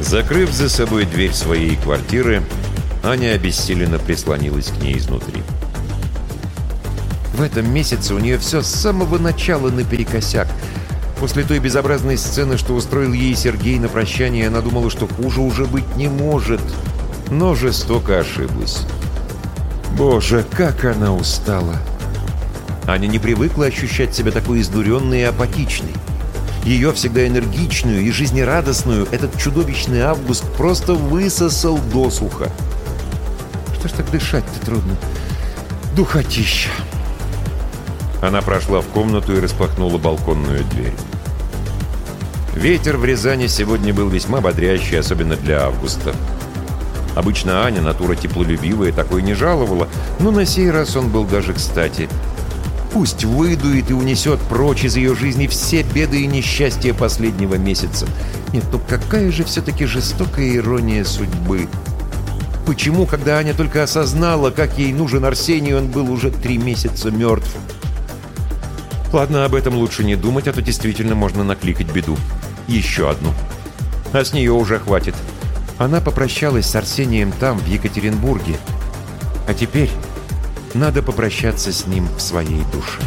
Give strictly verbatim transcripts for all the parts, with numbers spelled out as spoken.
Закрыв за собой дверь своей квартиры, Аня обессиленно прислонилась к ней изнутри. В этом месяце у нее все с самого начала наперекосяк. После той безобразной сцены, что устроил ей Сергей на прощание, она думала, что хуже уже быть не может. Но жестоко ошиблась. Боже, как она устала! Аня не привыкла ощущать себя такой изнуренной и апатичной. Ее всегда энергичную и жизнерадостную этот чудовищный август просто высосал досуха. Что ж так дышать-то трудно? Духотища! Она прошла в комнату и распахнула балконную дверь. Ветер в Рязани сегодня был весьма бодрящий, особенно для августа. Обычно Аня, натура теплолюбивая, такой не жаловала, но на сей раз он был даже кстати. Пусть выдует и унесет прочь из ее жизни все беды и несчастья последнего месяца. Нет, ну какая же все-таки жестокая ирония судьбы. Почему, когда Аня только осознала, как ей нужен Арсений, он был уже три месяца мертв? Ладно, об этом лучше не думать, а то действительно можно накликать беду. Еще одну. А с нее уже хватит. Она попрощалась с Арсением там, в Екатеринбурге. А теперь надо попрощаться с ним в своей душе.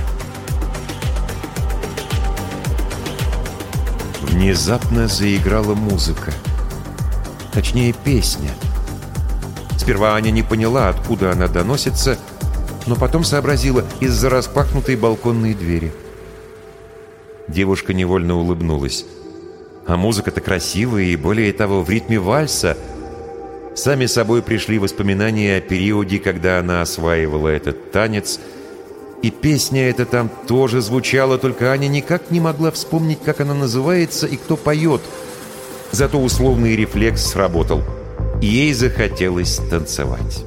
Внезапно заиграла музыка. Точнее, песня. Сперва Аня не поняла, откуда она доносится, но потом сообразила из-за распахнутой балконной двери. Девушка невольно улыбнулась. А музыка-то красивая и, более того, в ритме вальса. Сами собой пришли воспоминания о периоде, когда она осваивала этот танец. И песня эта там тоже звучала, только Аня никак не могла вспомнить, как она называется и кто поет. Зато условный рефлекс сработал. Ей захотелось танцевать.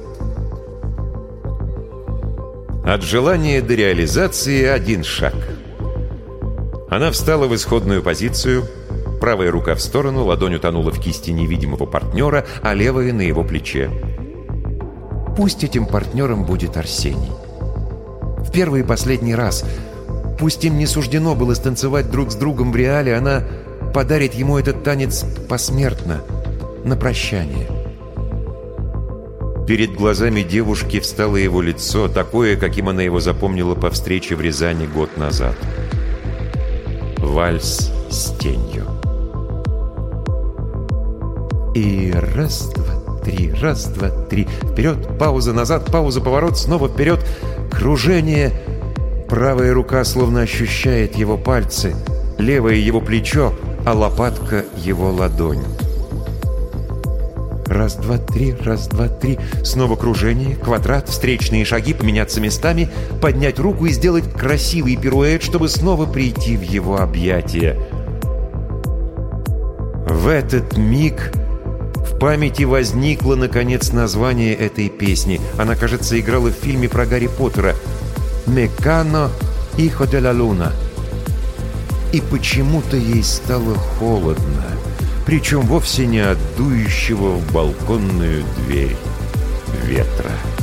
От желания до реализации один шаг. Она встала в исходную позицию. Правая рука в сторону, ладонь утонула в кисти невидимого партнера, а левая на его плече. Пусть этим партнером будет Арсений. В первый и последний раз. Пусть им не суждено было станцевать друг с другом в реале, она подарит ему этот танец посмертно, на прощание. Перед глазами девушки встало его лицо, такое, каким она его запомнила по встрече в Рязани год назад. Вальс с тенью. И раз, два, три, раз, два, три. Вперед, пауза, назад, пауза, поворот, снова вперед. Кружение. Правая рука словно ощущает его пальцы, левое его плечо, а лопатка его ладонь. Раз, два, три, раз, два, три. Снова кружение, квадрат, встречные шаги, поменяться местами, поднять руку и сделать красивый пируэт, чтобы снова прийти в его объятия. В этот миг в памяти возникло, наконец, название этой песни. Она, кажется, играла в фильме про Гарри Поттера «Мекано Hijo de la Luna». И почему-то ей стало холодно, причем вовсе не от дующего в балконную дверь ветра.